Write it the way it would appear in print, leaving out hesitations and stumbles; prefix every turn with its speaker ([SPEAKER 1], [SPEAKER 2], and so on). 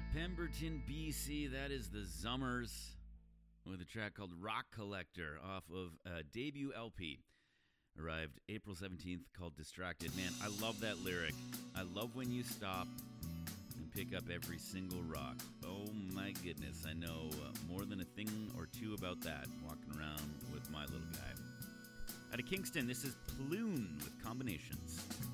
[SPEAKER 1] Pemberton, BC, that is the Zummers with a track called Rock Collector off of a debut LP. Arrived April 17th called Distracted. Man, I love that lyric. I love when you stop and pick up every single rock. Oh my goodness, I know more than a thing or two about that walking around with my little guy. Out of Kingston, this is Ploon with Combinations.